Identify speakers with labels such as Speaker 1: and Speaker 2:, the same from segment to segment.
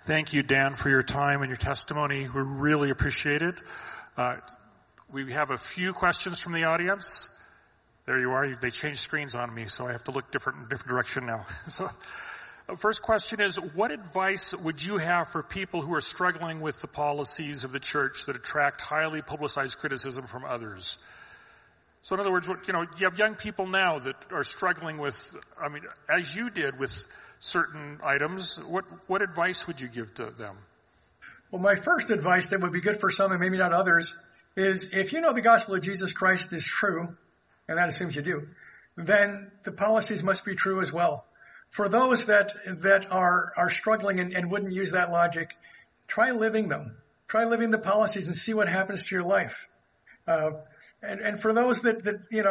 Speaker 1: Thank you, Dan, for your time and your testimony. We really appreciate it. We have a few questions from the audience. There you are. They changed screens on me, so I have to look different direction now. So, first question is, what advice would you have for people who are struggling with the policies of the church that attract highly publicized criticism from others? So in other words, you have young people now that are struggling with, as you did with certain items. What advice would you give to them?
Speaker 2: Well, my first advice that would be good for some and maybe not others is if you know the gospel of Jesus Christ is true, and that assumes you do, then the policies must be true as well. For those that are struggling and wouldn't use that logic, try living them. Try living the policies and see what happens to your life. And for those that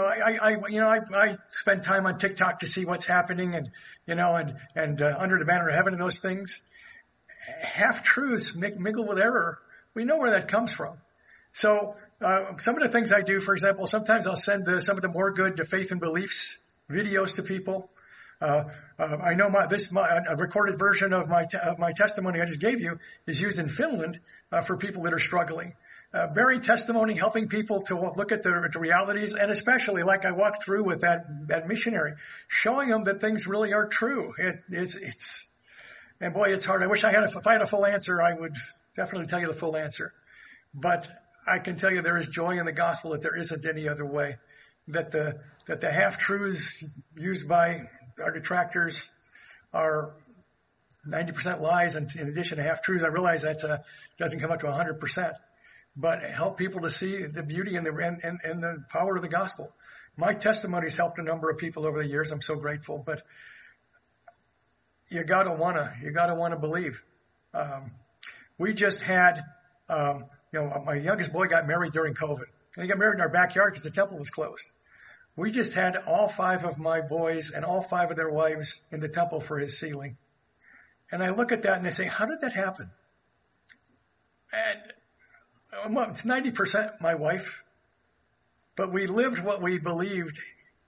Speaker 2: I spend time on TikTok to see what's happening and under the banner of heaven and those things. Half truths mingle with error. We know where that comes from. So some of the things I do, for example, sometimes I'll send some of the more good to faith and beliefs videos to people. I know a recorded version of my testimony I just gave you is used in Finland for people that are struggling. Bearing testimony, helping people to look at the realities, and especially like I walked through with that missionary, showing them that things really are true. And boy, it's hard. I wish if I had a full answer, I would definitely tell you the full answer. But I can tell you there is joy in the gospel that there isn't any other way. That the half-truths used by our detractors are 90% lies, and in addition to half-truths, I realize that doesn't come up to 100%. But help people to see the beauty and the power of the gospel. My testimony's helped a number of people over the years. I'm so grateful. But you gotta wanna believe. We just had, my youngest boy got married during COVID. And he got married in our backyard because the temple was closed. We just had all 5 of my boys and all 5 of their wives in the temple for his sealing. And I look at that and I say, how did that happen? And it's 90% my wife, but we lived what we believed,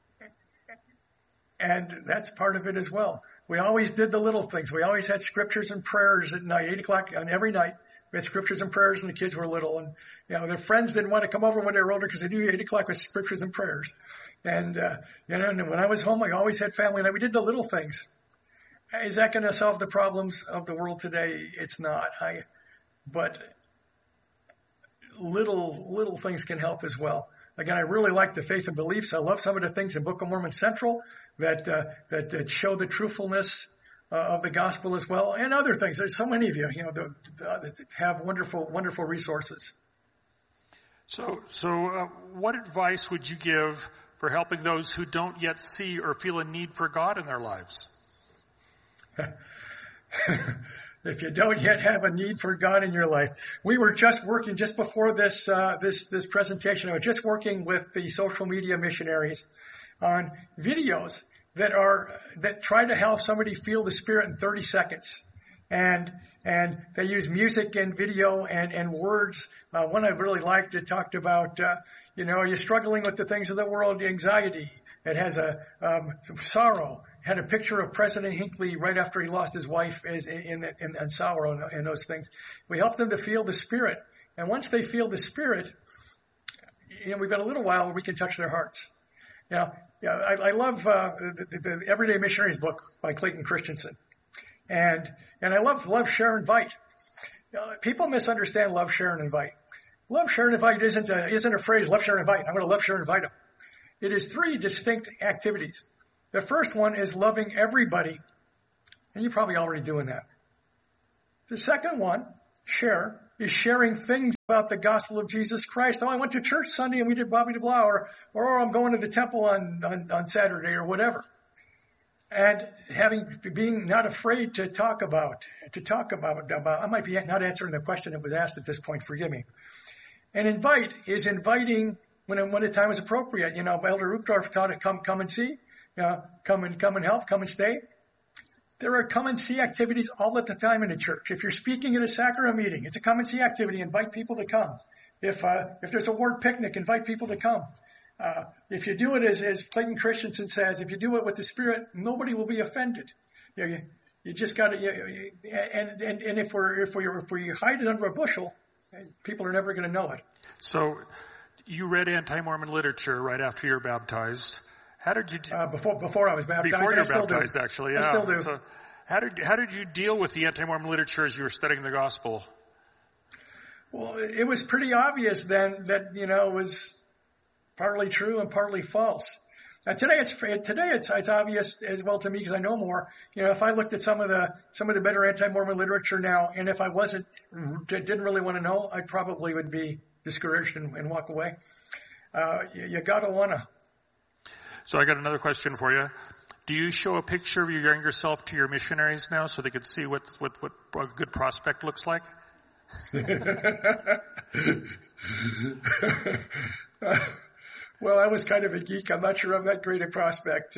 Speaker 2: and that's part of it as well. We always did the little things. We always had scriptures and prayers at night, 8 o'clock on every night. We had scriptures and prayers when the kids were little, and their friends didn't want to come over when they were older because they knew 8 o'clock was scriptures and prayers. And and when I was home, I always had family, and we did the little things. Is that going to solve the problems of the world today? It's not. But little things can help as well. Again, I really like the faith and beliefs. I love some of the things in Book of Mormon Central that show the truthfulness of the gospel as well, and other things. There's so many of you, that have wonderful resources.
Speaker 1: So what advice would you give for helping those who don't yet see or feel a need for God in their lives?
Speaker 2: If you don't yet have a need for God in your life. We were just working just before this presentation. I was just working with the social media missionaries on videos that try to help somebody feel the Spirit in 30 seconds. And they use music and video and words. One I really liked, it talked about, are you struggling with the things of the world, anxiety? It has a sorrow. Had a picture of President Hinckley right after he lost his wife in sorrow and those things. We help them to feel the Spirit. And once they feel the Spirit, we've got a little while where we can touch their hearts. I love the Everyday Missionaries book by Clayton Christensen. And I love, share, invite. People misunderstand love, share, and invite. Love, share, and invite isn't a phrase, love, share, and invite. I'm going to love, share, and invite them. It is 3 distinct activities. The first one is loving everybody, and you're probably already doing that. The second one, share, is sharing things about the gospel of Jesus Christ. I went to church Sunday and we did Bobby de Blau, or I'm going to the temple on Saturday or whatever. And being not afraid to talk about, I might be not answering the question that was asked at this point, forgive me. And invite is inviting when the time is appropriate. Elder Uchtdorf taught it, come and see. Come and help, come and stay. There are come and see activities all at the time in the church. If you're speaking at a sacrament meeting, it's a come and see activity. Invite people to come. If there's a ward picnic, invite people to come. If you do it as Clayton Christensen says, if you do it with the Spirit, nobody will be offended. You You just got to, and if we hide it under a bushel, people are never going to know it.
Speaker 1: So, you read anti-Mormon literature right after you were baptized. How did you?
Speaker 2: Before I was baptized.
Speaker 1: Before you were baptized, actually. Yeah.
Speaker 2: I still do.
Speaker 1: So, how did you deal with the anti-Mormon literature as you were studying the gospel?
Speaker 2: Well, it was pretty obvious then that it was partly true and partly false. Today it's obvious as well to me because I know more. If I looked at some of the better anti-Mormon literature now, and if I didn't really want to know, I probably would be discouraged and walk away. You gotta wanna.
Speaker 1: So I got another question for you. Do you show a picture of your younger self to your missionaries now so they could see what a good prospect looks like?
Speaker 2: Well, I was kind of a geek. I'm not sure I'm that great a prospect.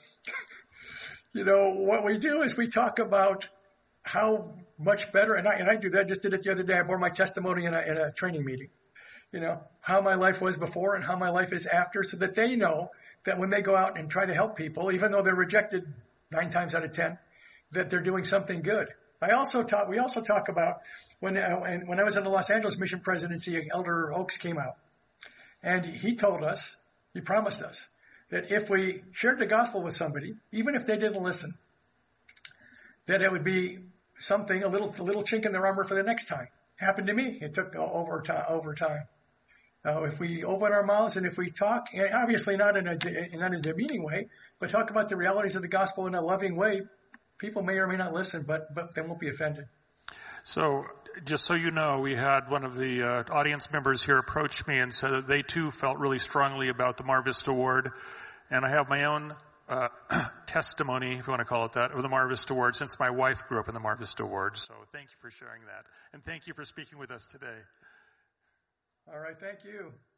Speaker 2: What we do is we talk about how much better, and I do that. I just did it the other day. I bore my testimony in a training meeting. How my life was before and how my life is after, so that they know that when they go out and try to help people, even though they're rejected 9 times out of 10, that they're doing something good. We also talk about when I was in the Los Angeles Mission Presidency, Elder Oaks came out. And he promised us that if we shared the gospel with somebody, even if they didn't listen, that it would be something, a little chink in their armor for the next time. Happened to me. It took over time. If we open our mouths and if we talk, and obviously not in a demeaning way, but talk about the realities of the gospel in a loving way, people may or may not listen, but they won't be offended.
Speaker 1: So, just so you know, we had one of the audience members here approach me and said that they too felt really strongly about the Mar Vista Award. And I have my own testimony, if you want to call it that, of the Mar Vista Award, since my wife grew up in the Mar Vista Award. So thank you for sharing that. And thank you for speaking with us today.
Speaker 2: All right, thank you.